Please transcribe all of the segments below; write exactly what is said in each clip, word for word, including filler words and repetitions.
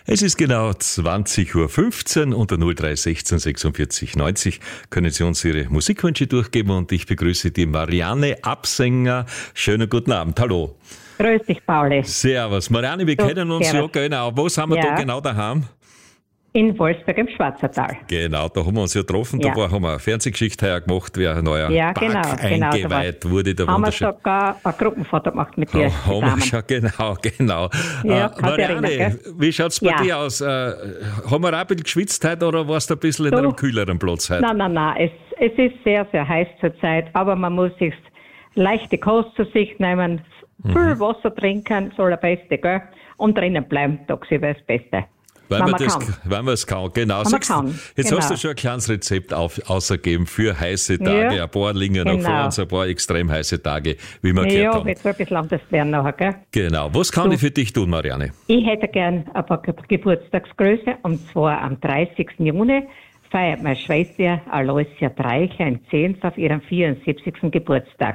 Es ist genau zwanzig Uhr fünfzehn unter null drei sechzehn sechsundvierzig neunzig können Sie uns Ihre Musikwünsche durchgeben und ich begrüße die Marianne Absänger. Schönen guten Abend, hallo. Grüß dich, Pauli. Servus. Marianne, wir So, kennen uns servus. ja genau. Wo sind wir Ja. da genau daheim? In Wolfsberg im Schwarzertal. Genau, da haben wir uns ja getroffen. Da Ja. war, haben wir eine Fernsehgeschichte heuer gemacht, wie ein neuer Ja, Park genau, genau, eingeweiht da wurde. Der Haben wir wunderschön. sogar ein Gruppenfoto gemacht mit dir Oh, haben wir zusammen. schon, genau, genau. Ja, äh, kannst Marianne, dich erinnern, gell? wie schaut's bei Ja. dir aus? Äh, haben wir auch ein bisschen geschwitzt heute oder warst du ein bisschen in Du? einem kühleren Platz heute? Nein, nein, nein, es, es ist sehr, sehr heiß zurzeit, aber man muss sich leichte Kost zu sich nehmen, viel Mhm. Wasser trinken, soll das Beste, gell? Und drinnen bleiben, tagsüber das Beste. Weil Wenn man, man das, kann. weil man es kann, genau. Wenn man Siehst du, kann, jetzt genau. hast du schon ein kleines Rezept auf, ausgegeben für heiße Tage. Ja, Ein paar liegen noch genau. vor uns, ein paar extrem heiße Tage, wie wir gehört Ja, haben. wird so ein bisschen anders werden nachher, gell? Genau. Was kann Du- ich für dich tun, Marianne? Ich hätte gern ein paar Ge- Geburtstagsgröße, und zwar am dreißigsten Juni feiert meine Schwester Aloysia Dreicher in Zehns auf ihren vierundsiebzigsten Geburtstag.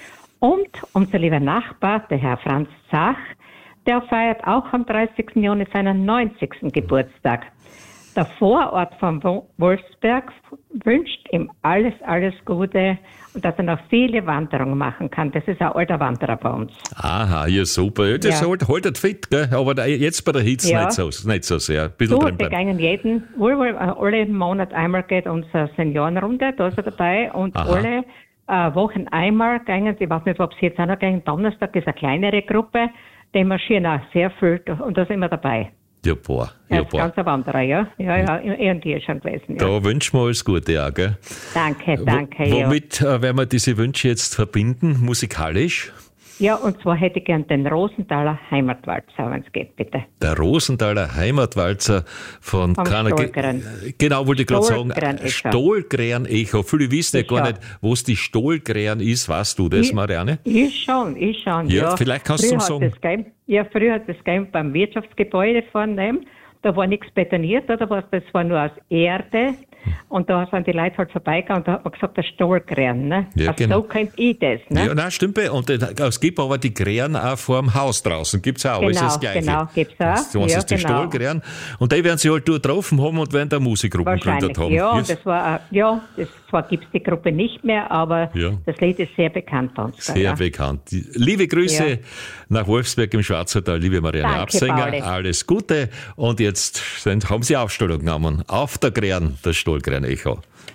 Und unser lieber Nachbar, der Herr Franz Zach, der feiert auch am dreißigsten Juni seinen neunzigsten Geburtstag. Der Vorort von Wo- Wolfsberg wünscht ihm alles, alles Gute und dass er noch viele Wanderungen machen kann. Das ist ein alter Wanderer bei uns. Aha, ja super. Ja, das Ja. Halt, haltet fit, gell? Aber da, jetzt bei der Hitze Ja. nicht, so, nicht so sehr. Ein bisschen So, drin wir bleiben. gehen jeden, wohl, wohl, äh, alle Monat einmal geht unsere Seniorenrunde, da ist er dabei, und Aha. alle äh, Wochen einmal gehen, ich weiß nicht, ob sie jetzt auch noch gehen, Donnerstag ist eine kleinere Gruppe, die marschieren auch sehr viel, und da sind wir dabei. Ja, boah. Er Ja, ist boah. ganz ein Wanderer, ja. Ja, ja, er und die ist schon gewesen, ja. Da wünschen wir alles Gute auch, gell? Danke, danke, Wo, ja. womit äh, werden wir diese Wünsche jetzt verbinden, musikalisch? Ja, und zwar hätte ich gern den Rosenthaler Heimatwalzer, wenn es geht, bitte. Der Rosenthaler Heimatwalzer von Vom Kana- Stollgren. Genau, wollte ich gerade sagen. Stollgren-Echo. Stollgren-Echo. Viele wissen ja Ich gar schau. nicht, was die Stollgren ist. Weißt du das, Ich- Marianne? Ich schon, ich schon. Ja, Ja, vielleicht kannst du früher uns hat sagen. das gegeben- Ja, früher hat es gegeben beim Wirtschaftsgebäude vorne. Da war nichts betoniert, oder was? Das war nur aus Erde. Und da sind die Leute halt vorbeigegangen und da hat man gesagt, der Stollgren, ne? Ja, Also genau. so kennt ich das, ne? Ja, nein, stimmt. Und äh, es gibt aber die Krähen auch vor dem Haus draußen. Gibt's auch. Ist Genau, das Gleiche. genau, gibt's auch. Das, das Ja, ist die genau. Stollkrähen. Und die werden sie halt dort getroffen haben und werden da Musikgruppen gegründet Wahrscheinlich, haben. ja. Und Yes. das war, äh, ja, das, zwar gibt's die Gruppe nicht mehr, aber Ja. das Lied ist sehr bekannt bei uns. Sehr ja. bekannt. Liebe Grüße Ja. nach Wolfsberg im Schwarzertal, liebe Marianne Danke, Absänger. Pauli. Alles Gute. Und jetzt sind, haben Sie Aufstellung genommen. Auf der Krähen, das Stollkrähen-Echo.